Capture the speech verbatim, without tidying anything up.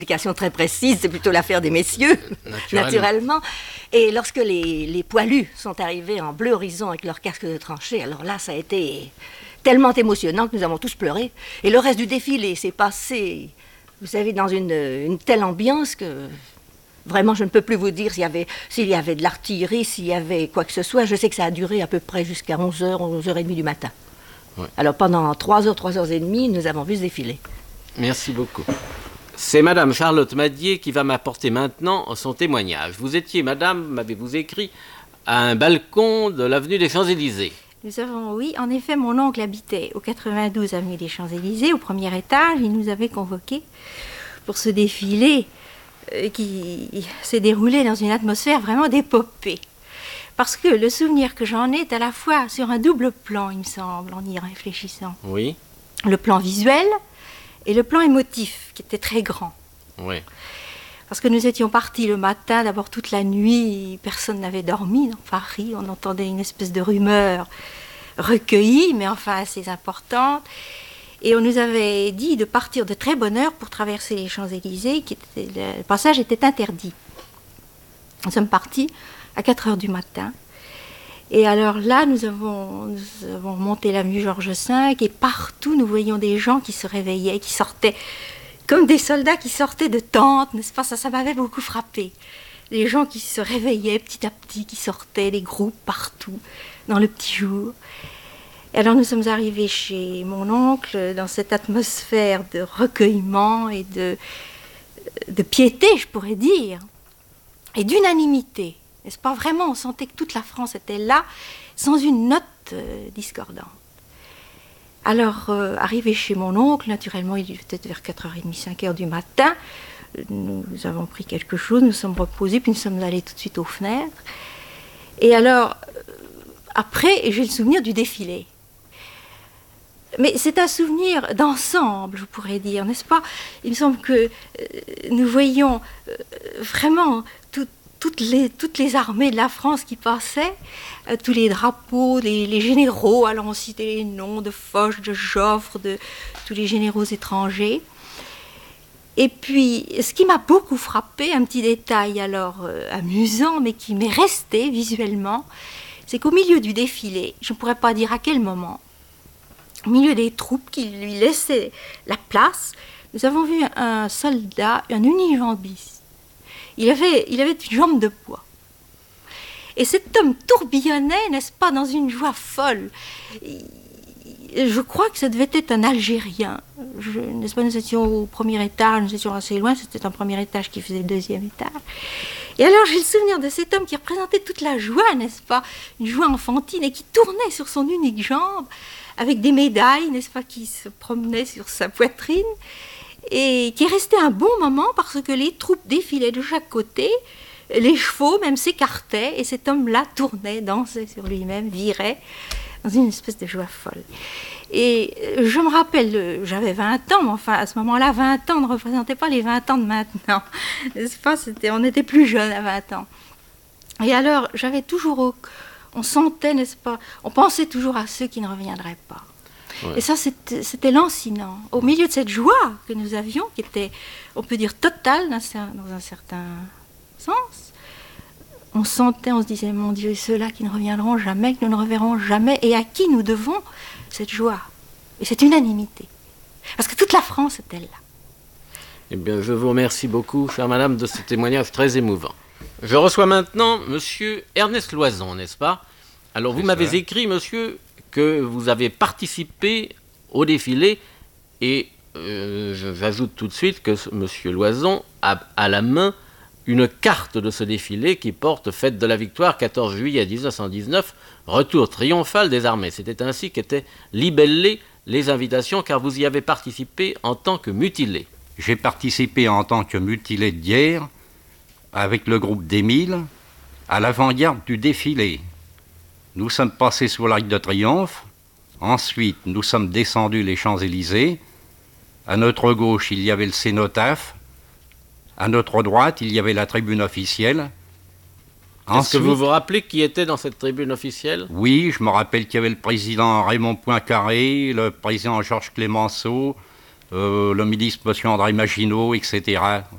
Explication très précise, c'est plutôt l'affaire des messieurs, naturellement. naturellement. Et lorsque les, les poilus sont arrivés en bleu horizon avec leur casque de tranchée, alors là, ça a été tellement émotionnant que nous avons tous pleuré. Et le reste du défilé s'est passé, vous savez, dans une, une telle ambiance que vraiment, je ne peux plus vous dire s'il y avait, s'il y avait de l'artillerie, s'il y avait quoi que ce soit. Je sais que ça a duré à peu près jusqu'à onze heures, onze heures trente du matin. Ouais. Alors pendant trois heures, trois heures trente, nous avons vu ce défilé. Merci beaucoup. C'est Madame Charlotte Madier qui va m'apporter maintenant son témoignage. Vous étiez, Madame, m'avez-vous écrit, à un balcon de l'avenue des Champs-Élysées. Nous avons, oui, en effet, mon oncle habitait au quatre-vingt-douze avenue des Champs-Élysées, au premier étage. Il nous avait convoqués pour ce défilé euh, qui s'est déroulé dans une atmosphère vraiment d'épopée. Parce que le souvenir que j'en ai est à la fois sur un double plan, il me semble, en y réfléchissant. Oui. Le plan visuel et le plan émotif, qui était très grand. Oui. Parce que nous étions partis le matin, d'abord toute la nuit, personne n'avait dormi dans Paris, on entendait une espèce de rumeur recueillie, mais enfin assez importante. Et on nous avait dit de partir de très bonne heure pour traverser les Champs-Élysées, qui était, le passage était interdit. Nous sommes partis à quatre heures du matin. Et alors là, nous avons, nous avons monté l'avenue Georges cinq et partout, nous voyions des gens qui se réveillaient, qui sortaient, comme des soldats qui sortaient de tentes, n'est-ce pas? Ça, ça m'avait beaucoup frappé. Les gens qui se réveillaient petit à petit, qui sortaient, des groupes partout, dans le petit jour. Et alors nous sommes arrivés chez mon oncle, dans cette atmosphère de recueillement et de, de piété, je pourrais dire, et d'unanimité. N'est-ce pas? Vraiment, on sentait que toute la France était là, sans une note euh, discordante. Alors, euh, arrivé chez mon oncle, naturellement, il était vers quatre heures trente, cinq heures du matin. Nous avons pris quelque chose, nous sommes reposés, puis nous sommes allés tout de suite aux fenêtres. Et alors, euh, après, j'ai le souvenir du défilé. Mais c'est un souvenir d'ensemble, je pourrais dire, n'est-ce pas? Il me semble que euh, nous voyions euh, vraiment tout. Toutes les, toutes les armées de la France qui passaient, euh, tous les drapeaux, les, les généraux, alors on citait les noms de Foch, de Joffre, de tous les généraux étrangers. Et puis, ce qui m'a beaucoup frappé, un petit détail alors euh, amusant, mais qui m'est resté visuellement, c'est qu'au milieu du défilé, je ne pourrais pas dire à quel moment, au milieu des troupes qui lui laissaient la place, nous avons vu un soldat, un unijambiste. Il avait, il avait une jambe de bois. Et cet homme tourbillonnait, n'est-ce pas, dans une joie folle. Je crois que ça devait être un Algérien. Je, n'est-ce pas, nous étions au premier étage, nous étions assez loin, c'était un premier étage qui faisait le deuxième étage. Et alors j'ai le souvenir de cet homme qui représentait toute la joie, n'est-ce pas, une joie enfantine, et qui tournait sur son unique jambe, avec des médailles, n'est-ce pas, qui se promenaient sur sa poitrine. Et qui est resté un bon moment parce que les troupes défilaient de chaque côté, les chevaux même s'écartaient et cet homme-là tournait, dansait sur lui-même, virait dans une espèce de joie folle. Et je me rappelle, j'avais vingt ans, mais enfin à ce moment-là, vingt ans ne représentaient pas les vingt ans de maintenant, n'est-ce pas? C'était, on était plus jeunes à vingt ans. Et alors, j'avais toujours, on sentait, n'est-ce pas, on pensait toujours à ceux qui ne reviendraient pas. Ouais. Et ça, c'était, c'était lancinant. Au milieu de cette joie que nous avions, qui était, on peut dire, totale dans un certain sens, on sentait, on se disait, mon Dieu, ceux-là qui ne reviendront jamais, que nous ne reverrons jamais, et à qui nous devons cette joie et cette unanimité. Parce que toute la France était là. Eh bien, je vous remercie beaucoup, chère madame, de ce témoignage très émouvant. Je reçois maintenant monsieur Ernest Loison, n'est-ce pas? Alors, vous C'est m'avez ça. écrit, monsieur, que vous avez participé au défilé et euh, j'ajoute tout de suite que M. Loison a à la main une carte de ce défilé qui porte Fête de la Victoire, quatorze juillet mille neuf cent dix-neuf, retour triomphal des armées. C'était ainsi qu'étaient libellées les invitations car vous y avez participé en tant que mutilé. J'ai participé en tant que mutilé de guerre avec le groupe d'Émile à l'avant-garde du défilé. Nous sommes passés sous l'Arc de Triomphe. Ensuite, nous sommes descendus les Champs-Élysées. À notre gauche, il y avait le cénotaphe. À notre droite, il y avait la tribune officielle. Est-ce Ensuite, que vous vous rappelez qui était dans cette tribune officielle? Oui, je me rappelle qu'il y avait le président Raymond Poincaré, le président Georges Clémenceau, euh, le ministre M. André Maginot, et cetera.